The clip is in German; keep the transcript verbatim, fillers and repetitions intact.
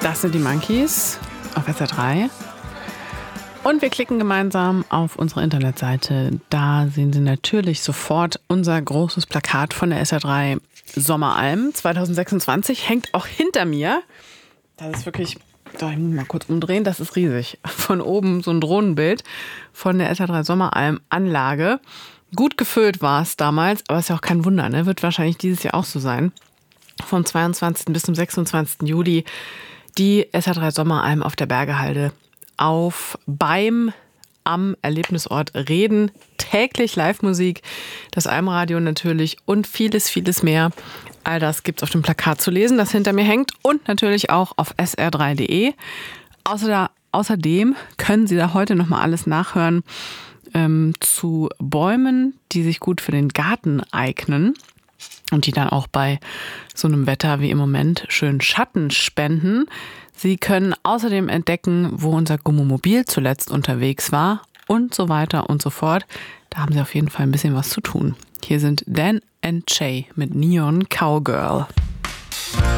Das sind die Monkeys auf S R drei. Und wir klicken gemeinsam auf unsere Internetseite. Da sehen Sie natürlich sofort unser großes Plakat von der S R drei Sommeralm zwanzig sechsundzwanzig. Hängt auch hinter mir. Das ist wirklich, doch, ich muss mal kurz umdrehen, das ist riesig. Von oben so ein Drohnenbild von der S R drei Sommeralm Anlage. Gut gefüllt war es damals, aber ist ja auch kein Wunder, ne? Wird wahrscheinlich dieses Jahr auch so sein. Vom zweiundzwanzigsten bis zum sechsundzwanzigsten Juli die S R drei Sommeralm auf der Bergehalde auf beim am Erlebnisort Reden. Täglich Live-Musik, das Almradio natürlich und vieles, vieles mehr. All das gibt's auf dem Plakat zu lesen, das hinter mir hängt und natürlich auch auf S R drei Punkt de. Außer, außerdem können Sie da heute nochmal alles nachhören ähm, zu Bäumen, die sich gut für den Garten eignen und die dann auch bei so einem Wetter wie im Moment schön Schatten spenden. Sie können außerdem entdecken, wo unser Gummomobil zuletzt unterwegs war und so weiter und so fort. Da haben Sie auf jeden Fall ein bisschen was zu tun. Hier sind Dan and Shay mit Neon Cowgirl.